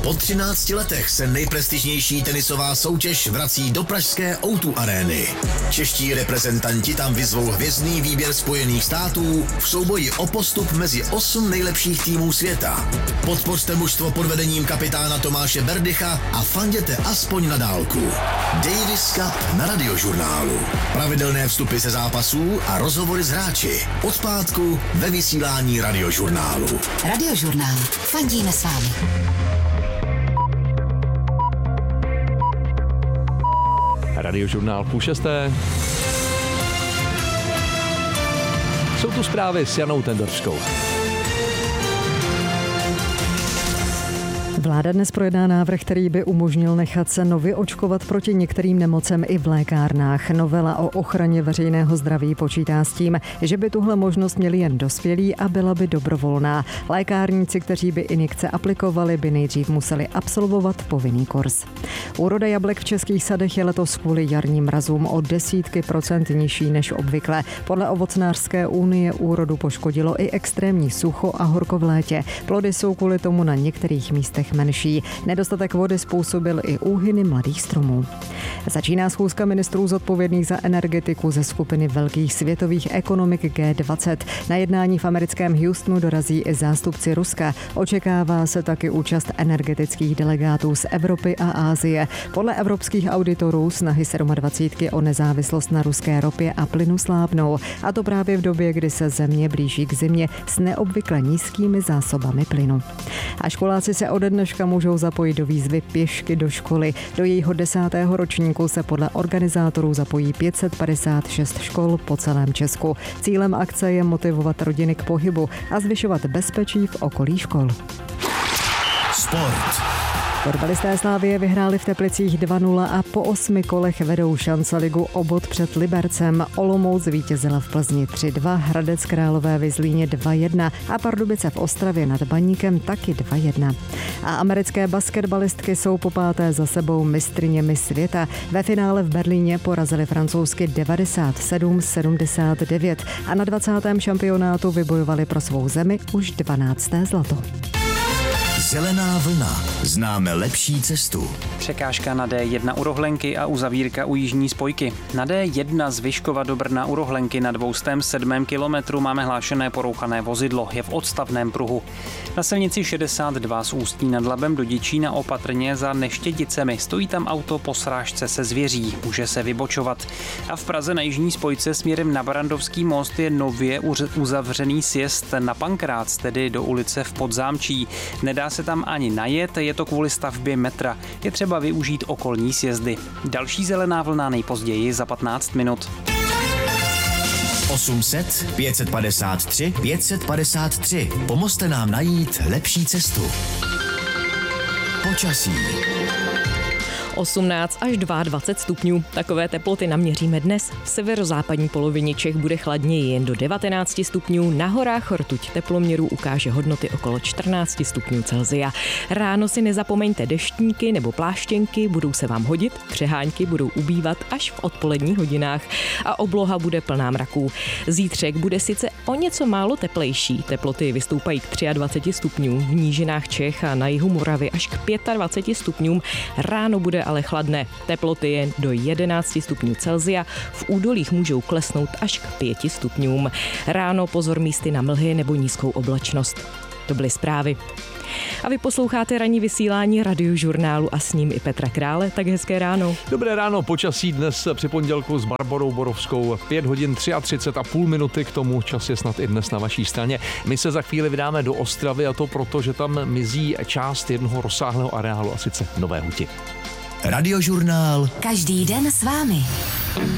Po 13 letech se nejprestižnější tenisová soutěž vrací do pražské O2 arény. Čeští reprezentanti tam vyzvou hvězdný výběr Spojených států v souboji o postup mezi 8 nejlepších týmů světa. Podpořte mužstvo pod vedením kapitána Tomáše Berdycha a fanděte aspoň na dálku. Davis Cup na Radiožurnálu. Pravidelné vstupy ze zápasů a rozhovory s hráči. Od pátku ve vysílání Radiožurnálu. Radiožurnál. Fandíme s vámi. Radiožurnál 5:30. Jsou tu zprávy s Janou Tendorskou. Vláda dnes projedná návrh, který by umožnil nechat se nově očkovat proti některým nemocem i v lékárnách. Novela o ochraně veřejného zdraví počítá s tím, že by tuhle možnost měli jen dospělí a byla by dobrovolná. Lékárníci, kteří by injekce aplikovali, by nejdřív museli absolvovat povinný kurz. Úroda jablek v českých sadech je letos kvůli jarním mrazům o desítky procent nižší než obvykle. Podle Ovocnářské unie úrodu poškodilo i extrémní sucho a horko v létě. Plody jsou kvůli tomu na některých místech menší. Nedostatek vody způsobil i úhyny mladých stromů. Začíná schůzka ministrů zodpovědných za energetiku ze skupiny velkých světových ekonomik G20. Na jednání v americkém Houstonu dorazí i zástupci Ruska. Očekává se taky účast energetických delegátů z Evropy a Asie. Podle evropských auditorů snahy 27 o nezávislost na ruské ropě a plynu slábnou. A to právě v době, kdy se země blíží k zimě s neobvykle nízkými zásobami plynu. A školáci se ode dneška můžou zapojit do výzvy Pěšky do školy. Do jejího 10. ročníku se podle organizátorů zapojí 556 škol po celém Česku. Cílem akce je motivovat rodiny k pohybu a zvyšovat bezpečí v okolí škol. Sport. Fotbalisté Slavie vyhráli v Teplicích 2-0 a po 8 kolech vedou šance-ligu o bod před Libercem. Olomouc zvítězila v Plzni 3-2, Hradec Králové v Zlíně 2-1 a Pardubice v Ostravě nad Baníkem taky 2-1. A americké basketbalistky jsou po páté za sebou mistryněmi světa. Ve finále v Berlíně porazili francouzsky 97-79 a na 20. šampionátu vybojovali pro svou zemi už 12. zlato. Zelená vlna. Známe lepší cestu. Překážka na D1 u Rohlenky a uzavírka u jižní spojky. Na D1 z Vyškova do Brna u Rohlenky na 207. kilometru máme hlášené porouchané vozidlo. Je v odstavném pruhu. Na silnici 62 z Ústí nad Labem do Děčína opatrně za Neštědicemi. Stojí tam auto po srážce se zvěří. Může se vybočovat. A v Praze na jižní spojce směrem na Barandovský most je nově uzavřený sjezd na Pankrác, tedy do ulice v Podzámčí. Nedá se tam ani najet, je to kvůli stavbě metra. Je třeba využít okolní sjezdy. Další zelená vlna nejpozději za 15 minut. 800 553 553. Pomozte nám najít lepší cestu. Počasí. 18 až 22 stupňů. Takové teploty naměříme dnes. V severozápadní polovině Čech bude chladněji jen do 19 stupňů. Na horách rtuť teploměrů ukáže hodnoty okolo 14 stupňů Celsia. Ráno si nezapomeňte deštníky nebo pláštěnky, budou se vám hodit. Přehánky budou ubývat až v odpoledních hodinách a obloha bude plná mraků. Zítřek bude sice o něco málo teplejší. Teploty vystoupají k 23 stupňům. V nížinách Čech a na jihu Moravy až k 25 stupňům. Ráno bude ale chladné. Teploty jen do 11 stupňů Celsia, v údolích můžou klesnout až k 5 stupňům. Ráno pozor místy na mlhy nebo nízkou oblačnost. To byly zprávy. A vy posloucháte ranní vysílání Radiožurnálu a s ním i Petra Krále, tak hezké ráno. Dobré ráno, počasí dnes při pondělku s Barborou Borovskou 5 hodin 33,5 minuty, k tomu čas je snad i dnes na vaší straně. My se za chvíli vydáme do Ostravy a to proto, že tam mizí část jednoho rozsáhlého areálu a sice Nové Huti. Radiožurnál. Každý den s vámi.